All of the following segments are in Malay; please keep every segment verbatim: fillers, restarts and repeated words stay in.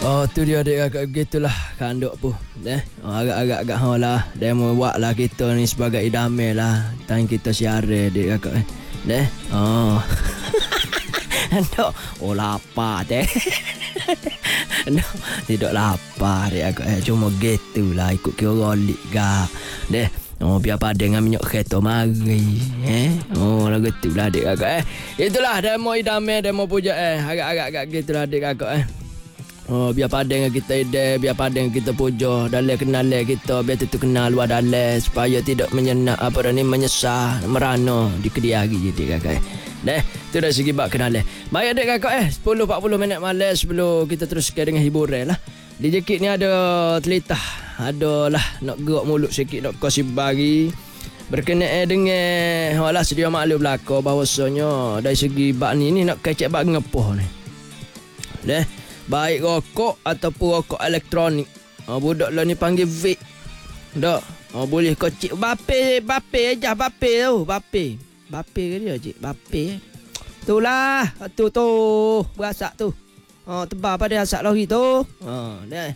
Oh, tu dia adik kakak gitulah kanduk pun. Eh, oh, agak-agak agak ha lah. Dia mau buat lah kita ni sebagai idamai lah. Tang kita siara adik kakak eh. Deh. Oh. Andok, oh lapar teh. No, tidak lapar adik kakak eh. Cuma gitulah ikut kira rolik gak. Deh. Oh, biar padan dengan minyak kereta mari. Eh? Oh, lah gitulah adik kakak eh. Itulah demo idamai, demo puja eh. Agak-agak gitulah adik kakak eh. Oh, biar padan dengan kita ide, biar padan kita puja, dalam kenal kita, biar tentu kenal luar dalam supaya tidak menyenak apa ni menyesal, merana di kediari jadi kakak. Deh, tu dah segi bab kenal. Baik adik kakak eh, sepuluh empat puluh minit malam sebelum kita teruskan dengan hiburan lah. Di jekit ni ada telitah, ada lah nak gerak mulut sikit nak kasih bagi berkenaan dengan walah sedia maklum belaka bahawasanya dari segi bab ni ni nak kecek bab ngepoh ni. Deh. Baik rokok ataupun rokok elektronik. Oh, budak lah ni panggil vape. Tak. Oh, boleh kau cik. Bape, bape aja, bape tu. Bape. Bape ke dia cik? Bape. Itulah. Tu tu. Berasak tu. Oh, tebal pada asap lori tu. Oh, dah.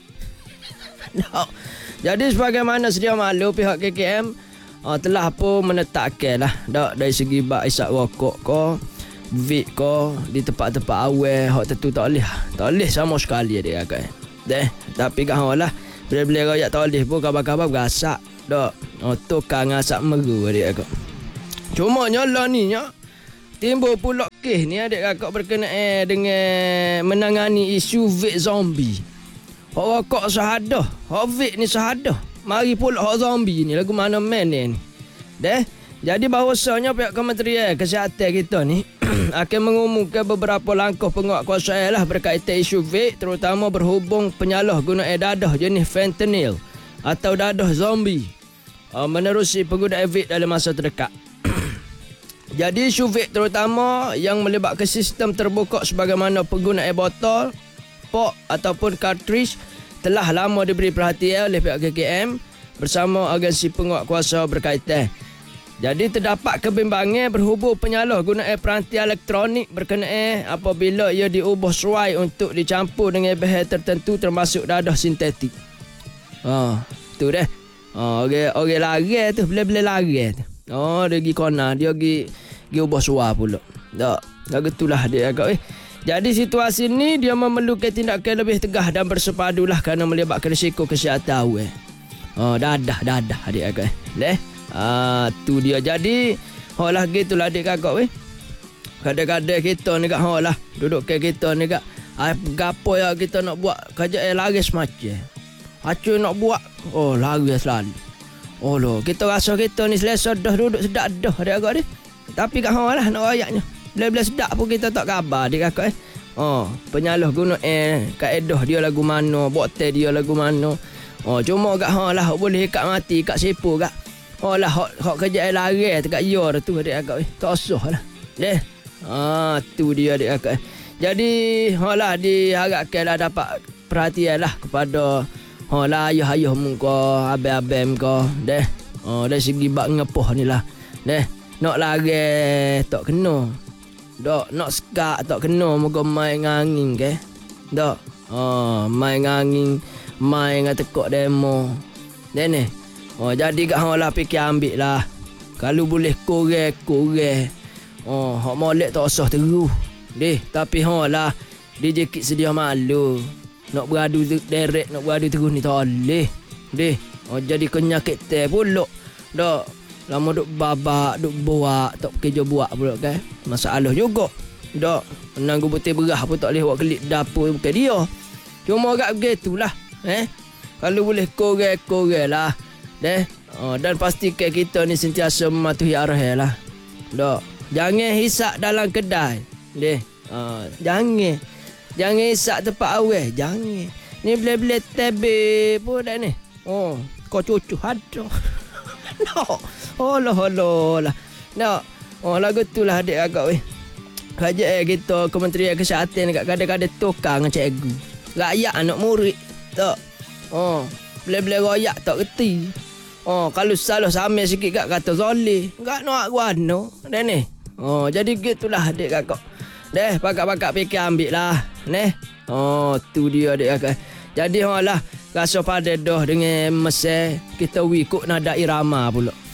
No. Jadi sebagaimana sedia maklum pihak K K M oh, telah pun menetapkan lah. Tak dari segi bak isap rokok kau. Vape kau di tempat-tempat awal hak tentu tak boleh tak boleh sama sekali dia kakak deh tapi kau lah bila-bila royak tak boleh pun kabar-kabar berasak dak oh tukang asap meru adik kakak cuma nyala ni nya timbul pula kes ni adik kakak berkenaan dengan menangani isu vape zombie hak rokok sahadah hak vape ni sahadah mari pula hak zombie ni lagu mana main ni deh jadi bahawasanya pihak Kementerian Kesihatan kita ni akan mengumumkan beberapa langkah penguatkuasaan lah berkaitan isu vape terutama berhubung penyalahgunaan dadah jenis fentanyl atau dadah zombie uh, menerusi penggunaan vape dalam masa terdekat. Jadi isu vape terutama yang melibatkan sistem terbuka sebagaimana penggunaan botol, pop ataupun cartridge telah lama diberi perhatian oleh pihak K K M bersama agensi penguatkuasa berkaitan. Jadi terdapat kebimbangan berhubung penyalahgunaan peranti elektronik berkenaan apabila ia diubah sesuai untuk dicampur dengan bahan tertentu termasuk dadah sintetik. Ha, tu dah. Ha, orang orang lari tu, bila-bila lari tu. Oh, dia pergi kona, dia pergi pergi ubah sesuai pula. Tak, tak gitulah dia agak eh. Jadi situasi ni dia memerlukan tindakan lebih tegas dan bersepadulah kerana melibatkan risiko kesihatan awal. Oh, dadah, dadah adik agak eh. Leh. Ah, tu dia jadi holah gitulah adik kakak weh. Kadang-kadang kita ni kat holah duduk ke kita ni kat ai gapo ya kita nak buat kerja eh laris macam. Acu nak buat oh laris selalu. Oh lo kita rasa kita ni selesa dah duduk sedap dah adik kakak ni. Tapi kat holah nak ayatnya. Bila-bila sedap pun kita tak khabar adik kakak eh. Oh, penyalahguna eh kaedah dia lagu mana, botol dia lagu mana. Oh, cuma kat holah boleh ikat mati, ikat sepu kat. Oh lah, hak, hak kerja air lari dekat yor tu adik akak. Tak usah lah. Deh. Ah, tu dia adik akak. Jadi, hak lah diharapkan lah dapat perhatian lah kepada hak lah ayah-ayah muka, abang-abang muka. Deh. Oh, dari segi bak ngepoh ni lah. Deh. Nak lari tak kena. Dok, nak skak tak kena. Moga main ngangin ke. Dok. Oh, main ngangin. Main dengan tekuk demo. Deh ni. Oh, jadi kat hang lah fikir ambil lah. Kalau boleh korek, korek. Oh, hak molek tak usah terus. Deh, tapi hang lah dia jekit sedia malu. Nak beradu direct, nak beradu terus ni tak boleh. Deh, oh jadi kenyakit teh pula. Dak, lama duk babak, duk buat, tak kerja buat pula kan. Masalah juga. Dak, nanggu betul berah pun tak boleh buat kelip dapur bukan dia. Cuma agak begitulah. Eh, kalau boleh korek, korek lah. Deh, oh, dan pastikan kita ni sentiasa mematuhi arahan lah. Dok, jangan hisap dalam kedai. Deh, oh, jangan. Jangan hisap tempat awal, jangan. Ni bila-bila tebe pun dah ni. Oh, kau cucu ada. No. Oh lah lah lah. No. Oh lagu tu lah adik agak weh. Kerja kita Kementerian Kesihatan dekat kadang-kadang tukang dengan cikgu. Rakyat anak murid. Tak. Oh, bila-bila royak tak reti. Oh, kalau salah sama sikit kat kata zoli, enggak nak guano. Dan ni. Oh, jadi gitulah adik kakak. Deh, pakak-pakak fikir ambil lah. Neh. Oh, tu dia adik kakak. Jadi hang lah rasa pada dah dengan Mesir kita wikut nada irama pula.